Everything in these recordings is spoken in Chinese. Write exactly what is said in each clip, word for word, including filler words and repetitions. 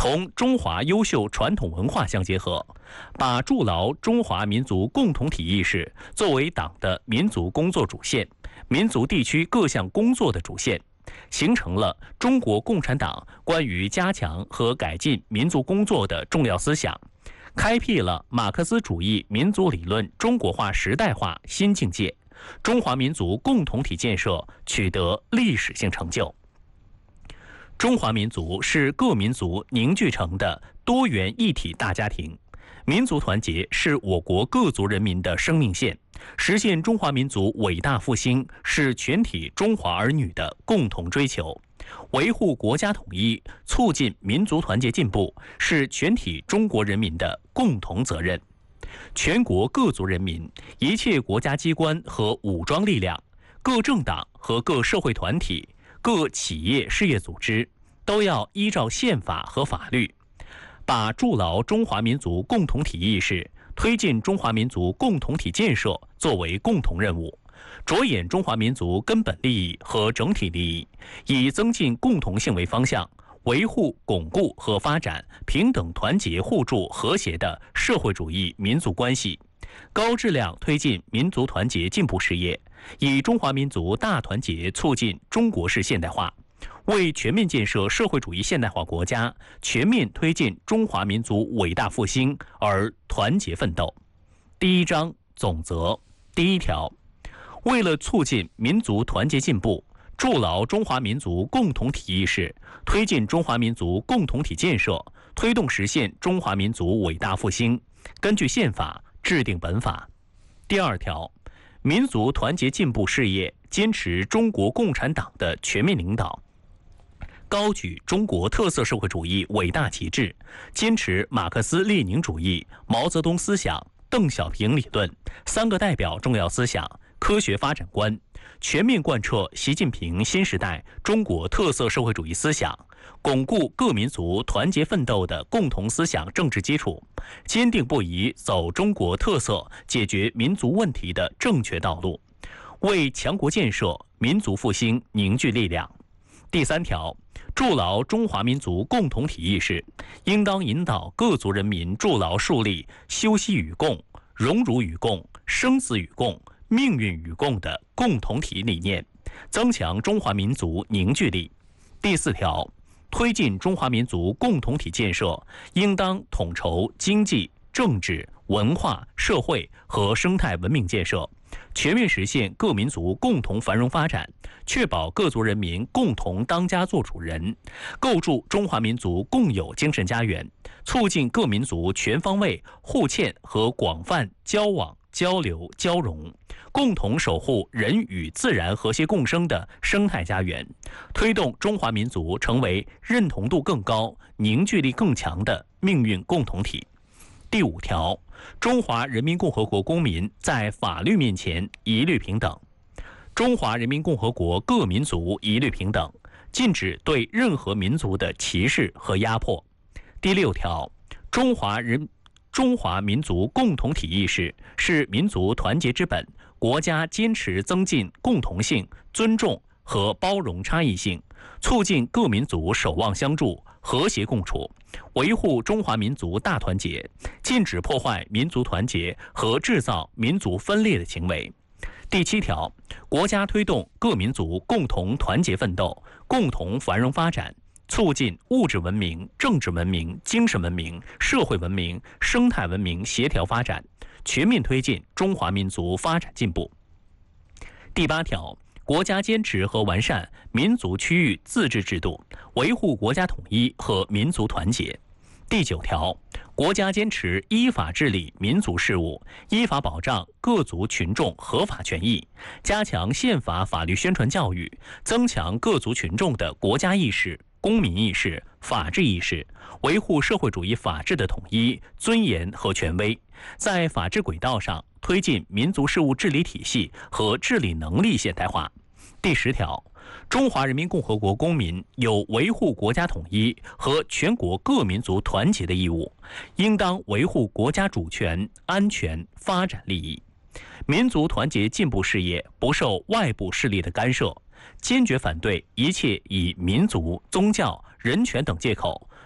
同中华优秀传统文化相结合，把筑牢中华民族共同体意识作为党的民族工作主线、民族地区各项工作的主线，形成了中国共产党关于加强和改进民族工作的重要思想，开辟了马克思主义民族理论中国化时代化新境界，中华民族共同体建设取得历史性成就。中华民族是各民族凝聚成的多元一体大家庭，民族团结是我国各族人民的生命线，实现中华民族伟大复兴是全体中华儿女的共同追求，维护国家统一、促进民族团结进步是全体中国人民的共同责任。全国各族人民、一切国家机关和武装力量、各政党和各社会团体、各企业事业组织都要依照宪法和法律，把筑牢中华民族共同体意识、推进中华民族共同体建设作为共同任务，着眼中华民族根本利益和整体利益，以增进共同性为方向，维护、巩固和发展平等、团结、互助、和谐的社会主义民族关系，高质量推进民族团结进步事业，以中华民族大团结促进中国式现代化，为全面建设社会主义现代化国家、全面推进中华民族伟大复兴而团结奋斗。第一章总则第一条，为了促进民族团结进步，筑牢中华民族共同体意识，推进中华民族共同体建设，推动实现中华民族伟大复兴，根据宪法制定本法。第二条，民族团结进步事业坚持中国共产党的全面领导，高举中国特色社会主义伟大旗帜，坚持马克思列宁主义、毛泽东思想、邓小平理论、三个代表重要思想、科学发展观，全面贯彻习近平新时代中国特色社会主义思想，巩固各民族团结奋斗的共同思想政治基础，坚定不移走中国特色解决民族问题的正确道路，为强国建设、民族复兴凝聚力量。第三条，筑牢中华民族共同体意识，应当引导各族人民筑牢树立休戚与共、荣辱与共、生死与共、命运与共的共同体理念，增强中华民族凝聚力。第四条，推进中华民族共同体建设，应当统筹经济、政治、文化、社会和生态文明建设，全面实现各民族共同繁荣发展，确保各族人民共同当家作主人，构筑中华民族共有精神家园，促进各民族全方位、互嵌和广泛交往、交流、交融，共同守护人与自然和谐共生的生态家园，推动中华民族成为认同度更高、凝聚力更强的命运共同体。第五条，中华人民共和国公民在法律面前一律平等。中华人民共和国各民族一律平等，禁止对任何民族的歧视和压迫。第六条，中华人中华民族共同体意识是民族团结之本，国家坚持增进共同性、尊重和包容差异性，促进各民族守望相助、和谐共处，维护中华民族大团结，禁止破坏民族团结和制造民族分裂的行为。第七条，国家推动各民族共同团结奋斗，共同繁荣发展，促进物质文明、政治文明、精神文明、社会文明、生态文明协调发展，全面推进中华民族发展进步。第八条，国家坚持和完善民族区域自治制度，维护国家统一和民族团结。第九条，国家坚持依法治理民族事务，依法保障各族群众合法权益，加强宪法法律宣传教育，增强各族群众的国家意识、公民意识、法治意识，维护社会主义法治的统一、尊严和权威，在法治轨道上推进民族事务治理体系和治理能力现代化。第十条，中华人民共和国公民有维护国家统一和全国各民族团结的义务，应当维护国家主权、安全、发展利益。民族团结进步事业不受外部势力的干涉，坚决反对一切以民族、宗教、人权等借口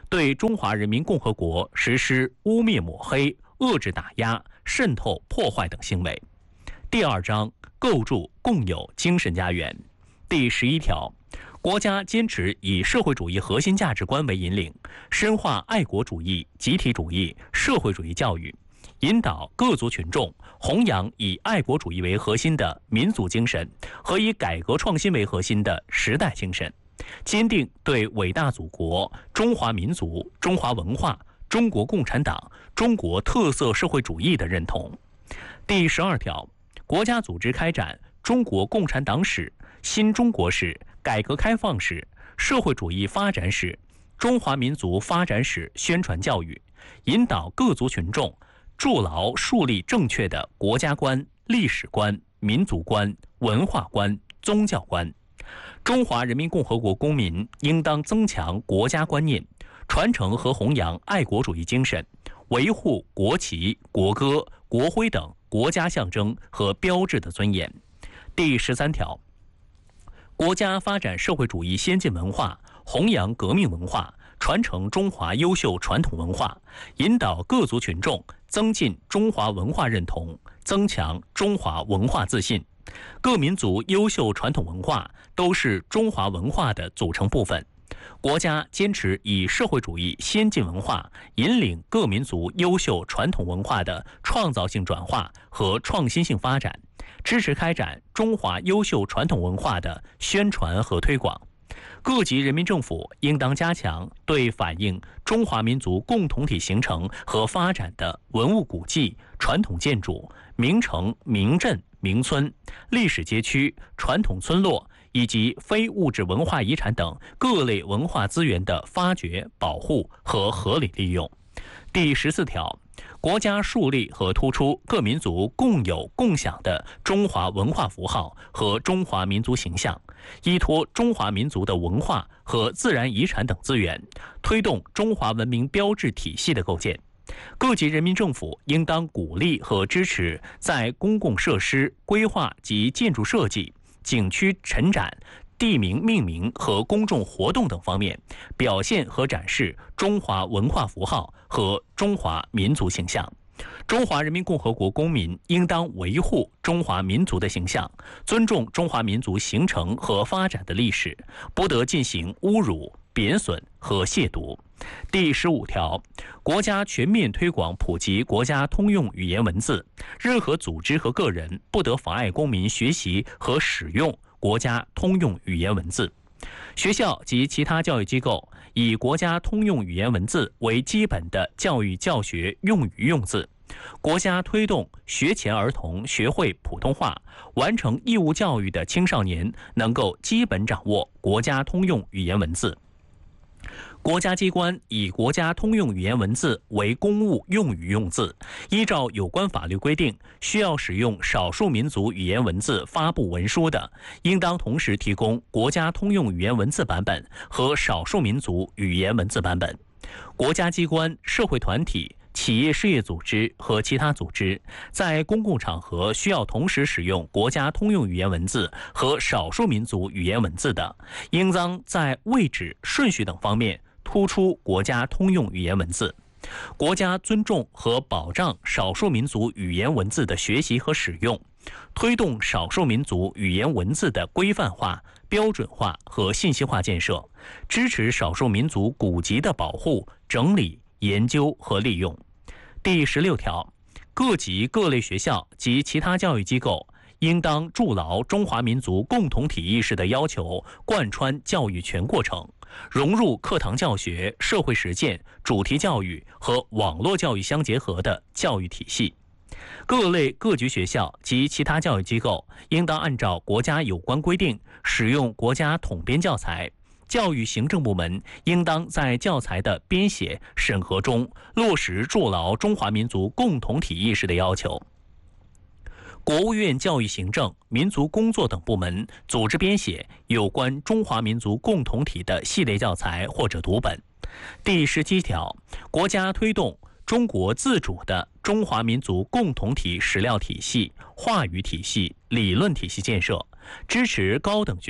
对中华人民共和国实施污蔑抹黑、遏制打压、渗透破坏等行为。第二章构筑共有精神家园。第十一条，国家坚持以社会主义核心价值观为引领，深化爱国主义、集体主义、社会主义教育，引导各族群众弘扬以爱国主义为核心的民族精神和以改革创新为核心的时代精神，坚定对伟大祖国、中华民族、中华文化、中国共产党、中国特色社会主义的认同。第十二条，国家组织开展中国共产党史、新中国史、改革开放史、社会主义发展史、中华民族发展史宣传教育，引导各族群众筑牢树立正确的国家观、历史观、民族观、文化观、宗教观。中华人民共和国公民应当增强国家观念，传承和弘扬爱国主义精神，维护国旗、国歌、国徽等国家象征和标志的尊严。第十三条，国家发展社会主义先进文化，弘扬革命文化，传承中华优秀传统文化，引导各族群众增进中华文化认同，增强中华文化自信。各民族优秀传统文化都是中华文化的组成部分。国家坚持以社会主义先进文化引领各民族优秀传统文化的创造性转化和创新性发展，支持开展中华优秀传统文化的宣传和推广。各级人民政府应当加强对反映中华民族共同体形成和发展的文物古迹、传统建筑、名城、名镇、名村、历史街区、传统村落以及非物质文化遗产等各类文化资源的发掘、保护和合理利用。第十四条，国家树立和突出各民族共有共享的中华文化符号和中华民族形象，依托中华民族的文化和自然遗产等资源，推动中华文明标志体系的构建。各级人民政府应当鼓励和支持在公共设施规划及建筑设计、景区陈展、地名命名和公众活动等方面，表现和展示中华文化符号和中华民族形象。中华人民共和国公民应当维护中华民族的形象，尊重中华民族形成和发展的历史，不得进行侮辱、贬损和亵渎。第十五条，国家全面推广普及国家通用语言文字，任何组织和个人不得妨碍公民学习和使用国家通用语言文字。学校及其他教育机构以国家通用语言文字为基本的教育教学用语用字。国家推动学前儿童学会普通话，完成义务教育的青少年能够基本掌握国家通用语言文字。国家机关以国家通用语言文字为公务用语用字，依照有关法律规定，需要使用少数民族语言文字发布文书的，应当同时提供国家通用语言文字版本和少数民族语言文字版本。国家机关、社会团体、企业事业组织和其他组织在公共场合需要同时使用国家通用语言文字和少数民族语言文字的，应当在位置、顺序等方面突出国家通用语言文字。国家尊重和保障少数民族语言文字的学习和使用，推动少数民族语言文字的规范化、标准化和信息化建设，支持少数民族古籍的保护、整理、研究和利用。第十六条，各级各类学校及其他教育机构应当筑牢中华民族共同体意识的要求，贯穿教育全过程，融入课堂教学、社会实践、主题教育和网络教育相结合的教育体系。各类各级学校及其他教育机构应当按照国家有关规定使用国家统编教材。教育行政部门应当在教材的编写、审核中落实筑牢中华民族共同体意识的要求。国务院教育行政、民族工作等部门组织编写有关中华民族共同体的系列教材或者读本。第十七条，国家推动中国自主的中华民族共同体史料体系、话语体系、理论体系建设，支持高等学校、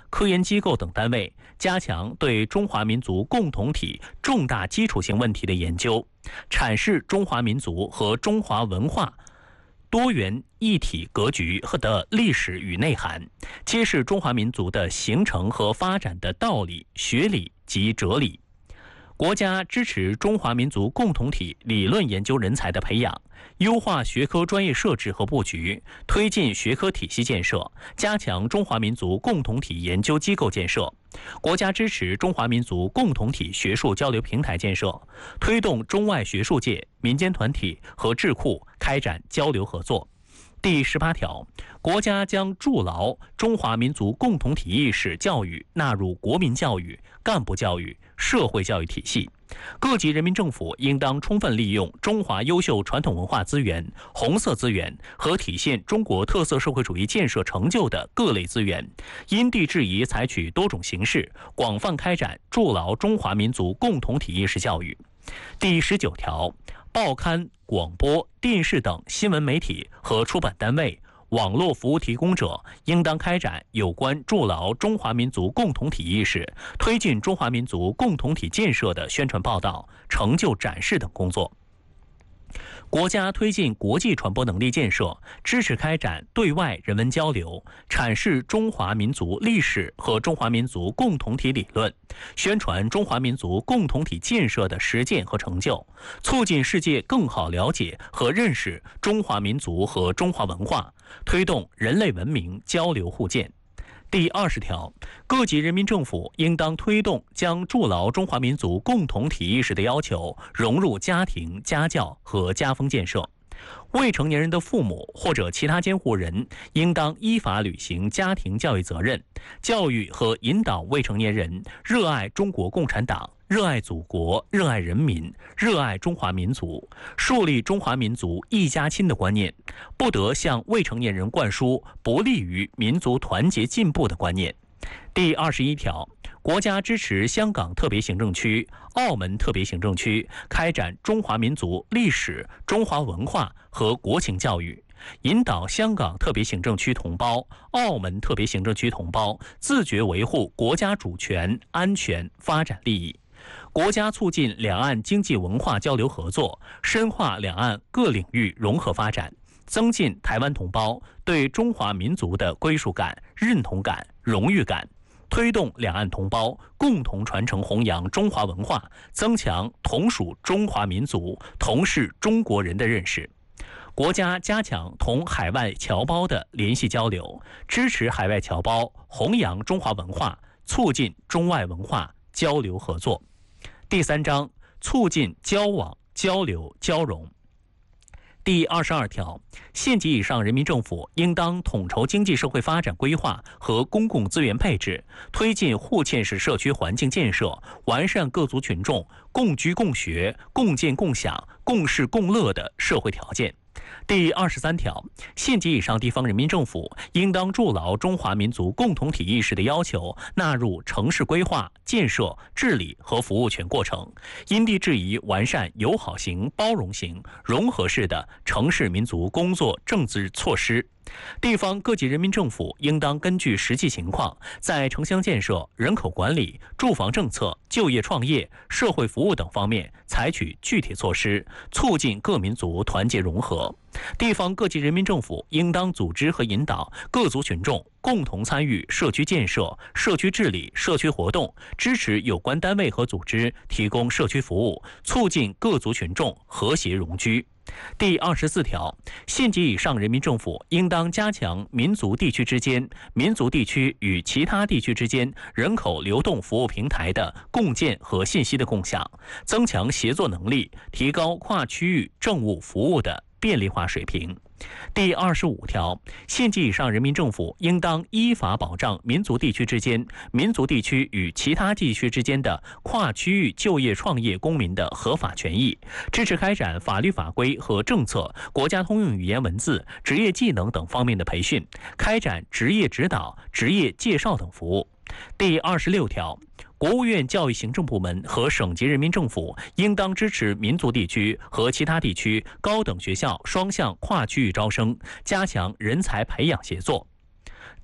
科研机构等单位加强对中华民族共同体重大基础性问题的研究，阐释中华民族和中华文化多元一体格局和的历史与内涵，揭示中华民族的形成和发展的道理、学理及哲理。国家支持中华民族共同体理论研究人才的培养，优化学科专业设置和布局，推进学科体系建设，加强中华民族共同体研究机构建设。国家支持中华民族共同体学术交流平台建设，推动中外学术界、民间团体和智库开展交流合作。第十八条，国家将筑牢中华民族共同体意识教育纳入国民教育、干部教育、社会教育体系。各级人民政府应当充分利用中华优秀传统文化资源、红色资源和体现中国特色社会主义建设成就的各类资源，因地制宜采取多种形式，广泛开展筑牢中华民族共同体意识教育。第十九条，报刊、广播电视等新闻媒体和出版单位、网络服务提供者应当开展有关筑牢中华民族共同体意识、推进中华民族共同体建设的宣传报道、成就展示等工作。国家推进国际传播能力建设，支持开展对外人文交流，阐释中华民族历史和中华民族共同体理论，宣传中华民族共同体建设的实践和成就，促进世界更好了解和认识中华民族和中华文化，推动人类文明交流互鉴。第二十条，各级人民政府应当推动将筑牢中华民族共同体意识的要求融入家庭、家教和家风建设。未成年人的父母或者其他监护人应当依法履行家庭教育责任，教育和引导未成年人热爱中国共产党、热爱祖国、热爱人民、热爱中华民族，树立中华民族一家亲的观念，不得向未成年人灌输不利于民族团结进步的观念。第二十一条，国家支持香港特别行政区、澳门特别行政区开展中华民族历史、中华文化和国情教育，引导香港特别行政区同胞、澳门特别行政区同胞自觉维护国家主权、安全、发展利益。国家促进两岸经济文化交流合作，深化两岸各领域融合发展，增进台湾同胞对中华民族的归属感、认同感、荣誉感，推动两岸同胞共同传承弘扬中华文化，增强同属中华民族、同是中国人的认识。国家加强同海外侨胞的联系交流，支持海外侨胞弘扬中华文化，促进中外文化交流合作。第三章，促进交往、交流、交融。第二十二条，县级以上人民政府应当统筹经济社会发展规划和公共资源配置，推进互嵌式社区环境建设，完善各族群众共居共学、共建共享、共事共乐的社会条件。第二十三条，县级以上地方人民政府应当筑牢中华民族共同体意识的要求纳入城市规划、建设、治理和服务全过程，因地制宜完善友好型、包容型、融合式的城市民族工作政治措施。地方各级人民政府应当根据实际情况，在城乡建设、人口管理、住房政策、就业创业、社会服务等方面采取具体措施，促进各民族团结融合。地方各级人民政府应当组织和引导各族群众共同参与社区建设、社区治理、社区活动，支持有关单位和组织提供社区服务，促进各族群众和谐融居。第二十四条，县级以上人民政府应当加强民族地区之间、民族地区与其他地区之间人口流动服务平台的共建和信息的共享，增强协作能力，提高跨区域政务服务的便利化水平。第二十五条，县级以上人民政府应当依法保障民族地区之间、民族地区与其他地区之间的跨区域就业创业公民的合法权益，支持开展法律法规和政策、国家通用语言文字、职业技能等方面的培训，开展职业指导、职业介绍等服务。第二十六条，国务院教育行政部门和省级人民政府应当支持民族地区和其他地区高等学校双向跨区域招生，加强人才培养协作。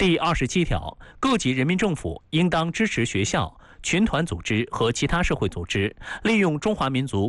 第二十七条，各级人民政府应当支持学校、群团组织和其他社会组织利用中华民族